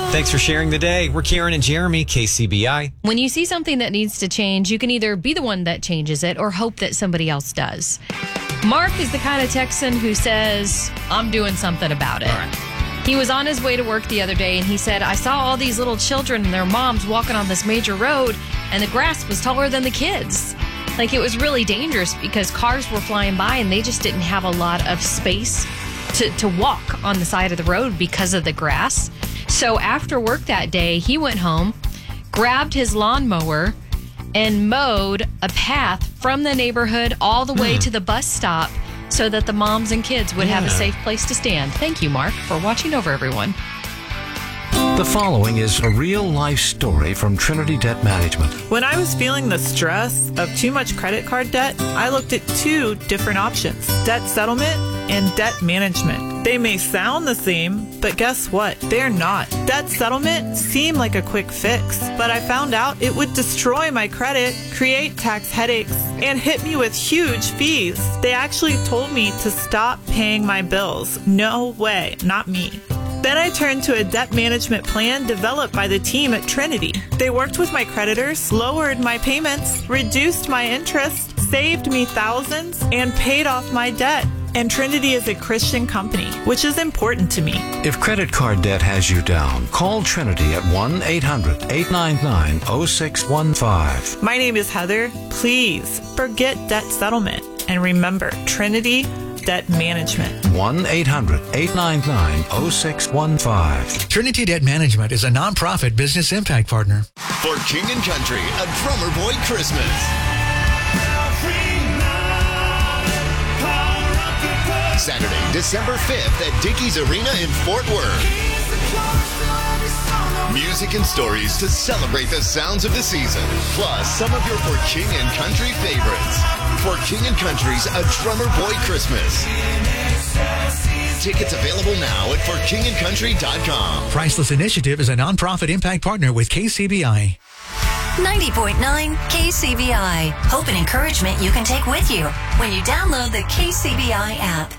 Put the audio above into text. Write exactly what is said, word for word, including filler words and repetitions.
Thanks for sharing the day. We're Karen and Jeremy, K C B I. When you see something that needs to change, you can either be the one that changes it or hope that somebody else does. Mark is the kind of Texan who says, I'm doing something about it. All right. He was on his way to work the other day and he said, I saw all these little children and their moms walking on this major road and the grass was taller than the kids. Like, it was really dangerous because cars were flying by and they just didn't have a lot of space to, to walk on the side of the road because of the grass. So after work that day, he went home, grabbed his lawnmower, and mowed a path from the neighborhood all the way Hmm. to the bus stop so that the moms and kids would have a Yeah. safe place to stand. Thank you, Mark, for watching over everyone. The following is a real-life story from Trinity Debt Management. When I was feeling the stress of too much credit card debt, I looked at two different options: debt settlement and debt management. They may sound the same, but guess what? They're not. Debt settlement seemed like a quick fix, but I found out it would destroy my credit, create tax headaches, and hit me with huge fees. They actually told me to stop paying my bills. No way, not me. Then I turned to a debt management plan developed by the team at Trinity. They worked with my creditors, lowered my payments, reduced my interest, saved me thousands, and paid off my debt. And Trinity is a Christian company, which is important to me. If credit card debt has you down, call Trinity at one eight hundred eight nine nine oh six one five. My name is Heather. Please forget debt settlement and remember Trinity Debt Management. one eight hundred eight nine nine oh six one five. Trinity Debt Management is a nonprofit business impact partner. For King and Country, a Drummer Boy Christmas. Saturday, December fifth at Dickies Arena in Fort Worth. Music and stories to celebrate the sounds of the season, plus some of your For King and Country favorites. For King and Country's A Drummer Boy Christmas. Tickets available now at for king and country dot com. Priceless Initiative is a nonprofit impact partner with K C B I. ninety point nine K C B I. Hope and encouragement you can take with you when you download the K C B I app.